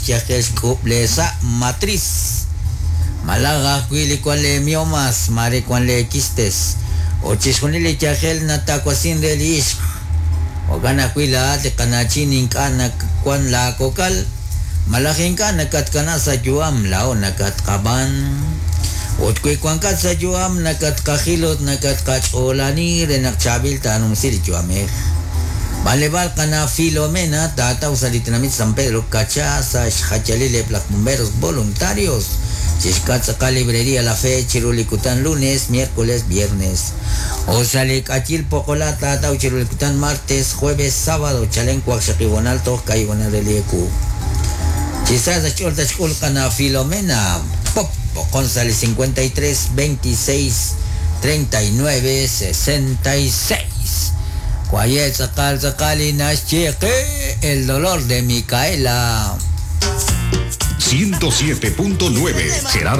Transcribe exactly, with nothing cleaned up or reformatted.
Chajes Kublesa Matriz. Malaga Quili Quale Miomas, Mare Quale Quistes. O Chisconile Chajel Natacuasin del Ish. O Gana Quila de Canachin Incana Quan la Cocal. Malajinka Nakatkana sa Juam Lao Nakatkaban. Otkwe Quankat sa Juam Nakatkahilot Nakatkacholani Renakchabil Tanum Sir Juame. Balebal Kana Filomena Tata Usalitinamit San Pedro Cacha sa Hachalile Black Bomberos Voluntarios. Chiscatzaca Librería La Fe, Chirulicutan lunes, miércoles, viernes. Osalik Achil Pocolata, Tau Chirulicutan martes, jueves, sábado, Chalenco, Axaquibonal, Tosca y Bonadelecu. Chisas Cholta Chulcana Filomena, Pop, González cincuenta y tres, veintiséis, treinta y nueve, sesenta y seis. Cuayet Zacal Zacalinas Cheque, el dolor de Micaela. ciento siete punto nueve Gerardo